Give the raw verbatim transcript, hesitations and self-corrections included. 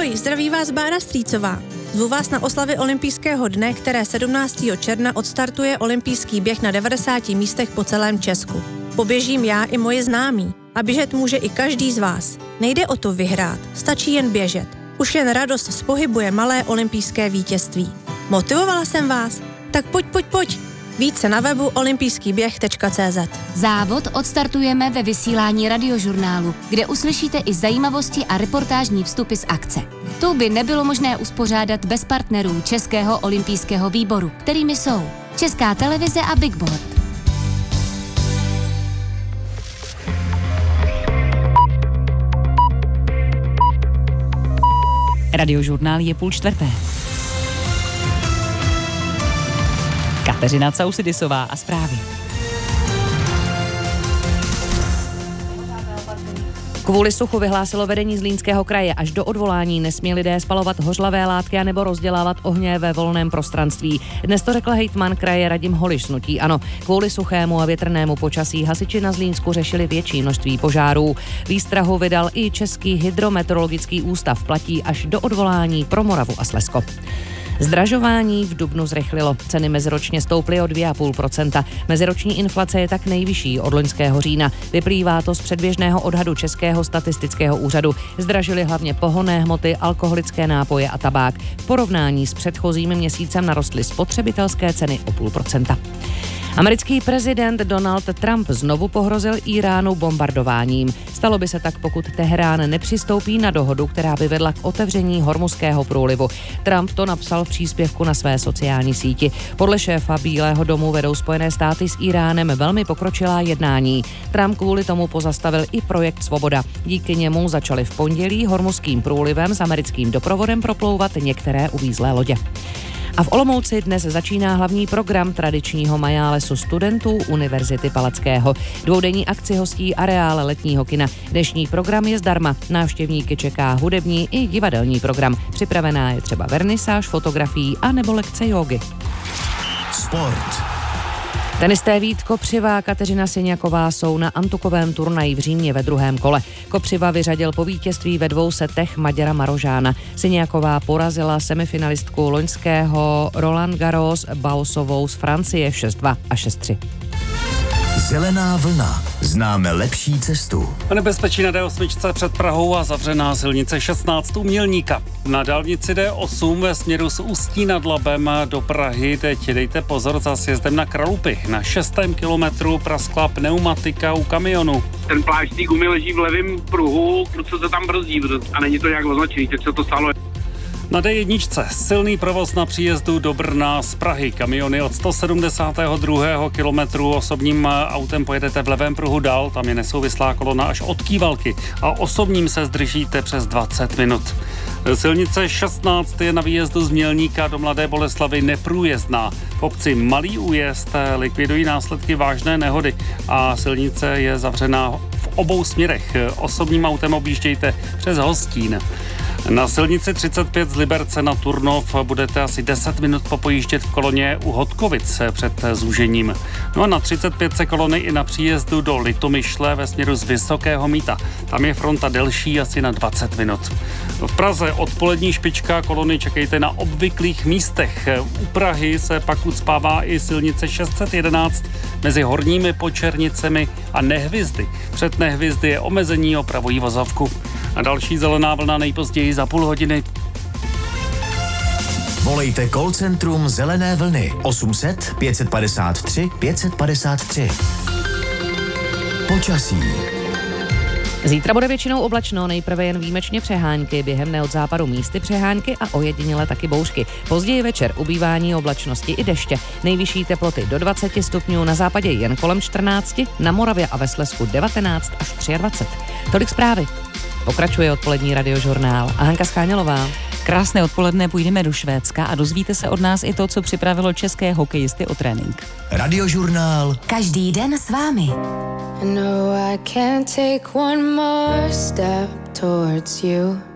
Ahoj, zdraví vás Bára Strýcová. Zvu vás na oslavy olympijského dne, které sedmnáctého června odstartuje olympijský běh na devadesáti místech po celém Česku. Poběžím já i moje známí. A běžet může i každý z vás. Nejde o to vyhrát, stačí jen běžet. Už jen radost z pohybu je malé olympijské vítězství. Motivovala jsem vás? Tak pojď, pojď, pojď. Více na webu olympijský běh tečka cé zet. Závod odstartujeme ve vysílání Radiožurnálu, kde uslyšíte i zajímavosti a reportážní vstupy z akce. Tu by nebylo možné uspořádat bez partnerů Českého olympijského výboru, kterými jsou Česká televize a Big Board. Radiožurnál je půl čtvrté. Kateřina Causidisová a zprávy. Kvůli suchu vyhlásilo vedení Zlínského kraje, až do odvolání nesmí lidé spalovat hořlavé látky a nebo rozdělávat ohně ve volném prostranství. Dnes to řekl hejtman kraje Radim Holiš z hnutí ANO. Kvůli suchému a větrnému počasí hasiči na Zlínsku řešili větší množství požárů. Výstrahu vydal i Český hydrometeorologický ústav, platí až do odvolání pro Moravu a Slezsko. Zdražování v dubnu zrychlilo. Ceny meziročně stouply o dvě celá pět procenta. Meziroční inflace je tak nejvyšší od loňského října. Vyplývá to z předběžného odhadu Českého statistického úřadu. Zdražily hlavně pohonné hmoty, alkoholické nápoje a tabák. V porovnání s předchozím měsícem narostly spotřebitelské ceny o půl procenta. Americký prezident Donald Trump znovu pohrozil Íránu bombardováním. Stalo by se tak, pokud Teherán nepřistoupí na dohodu, která by vedla k otevření Hormuzského průlivu. Trump to napsal v příspěvku na své sociální síti. Podle šéfa Bílého domu vedou Spojené státy s Íránem velmi pokročilá jednání. Trump kvůli tomu pozastavil i projekt Svoboda. Díky němu začaly v pondělí Hormuzským průlivem s americkým doprovodem proplouvat některé uvízlé lodě. A v Olomouci dnes začíná hlavní program tradičního majálesu studentů Univerzity Palackého. Dvoudenní akci hostí areál letního kina. Dnešní program je zdarma. Návštěvníky čeká hudební i divadelní program. Připravená je třeba vernisáž, fotografií a nebo lekce jógy. Sport. Tenisté Vít Kopřiva a Kateřina Syňaková jsou na antukovém turnaji v Římě ve druhém kole. Kopřiva vyřadil po vítězství ve dvou setech Maďara Marožána. Syňaková porazila semifinalistku loňského Roland Garros Baosovou z Francie šest dva a šest tři. Zelená vlna. Známe lepší cestu. Nebezpečí na dé osm před Prahou a zavřená silnice šestnáct u Mělníka. Na dálnici dé osm ve směru z Ústí nad Labem do Prahy teď dejte pozor za sjezdem na Kralupy. Na šestém kilometru praskla pneumatika u kamionu. Ten plášť gumy leží v levém pruhu, co se tam brzdí a není to nějak označený, teď se to stalo. Na dé jedna silný provoz na příjezdu do Brna z Prahy. Kamiony od sto sedmdesátého druhého kilometru osobním autem pojedete v levém pruhu dál, tam je nesouvislá kolona až od Kývalky a osobním se zdržíte přes dvacet minut. Silnice šestnáct je na výjezdu z Mělníka do Mladé Boleslavi neprůjezdná. V obci Malý Újezd likvidují následky vážné nehody a silnice je zavřená v obou směrech. Osobním autem objíždějte přes Hostín. Na silnici třicet pět z Liberce na Turnov budete asi deset minut popojíždět v koloně u Hodkovic před zúžením. No a na třicet pět se kolony i na příjezdu do Litomyšle ve směru z Vysokého Mýta. Tam je fronta delší asi na dvacet minut. V Praze odpolední špička, kolony čekejte na obvyklých místech. U Prahy se pak ucpává i silnice šest set jedenáct mezi Horními Počernicemi a Nehvizdy. Před Nehvizdy je omezení, opravují vozovku. A další zelená vlna nejpozději za půl hodiny. Volejte call centrum Zelené vlny osm set pět padesát tři pět padesát tři. Počasí. Zítra bude většinou oblačno, nejprve jen výjimečně přehánky, během dne od západu místy přehánky a ojediněle taky bouřky. Později večer ubývání oblačnosti i deště. Nejvyšší teploty do dvacet stupňů, na západě jen kolem čtrnáct, na Moravě a ve Slezsku devatenáct až dvacet tři. Tolik zprávy. Pokračuje odpolední radiožurnál a Hanka Schánělová. Krásné odpoledne, půjdeme do Švédska a dozvíte se od nás i to, co připravilo české hokejisty o trénink. Radiožurnál. Každý den s vámi. No, I can't take one more step towards you.